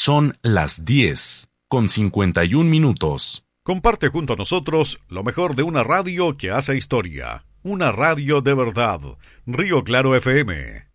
Son las 10:51. Comparte junto a nosotros lo mejor de una radio que hace historia. Una radio de verdad. Río Claro FM.